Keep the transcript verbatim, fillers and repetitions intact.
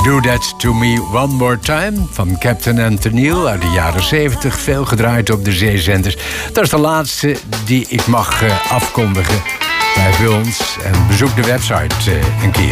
Do That To Me One More Time van Captain and Tennille uit de jaren zeventig. Veel gedraaid op de zeezenders. Dat is de laatste die ik mag uh, afkondigen bij Vullens. En bezoek de website uh, een keer.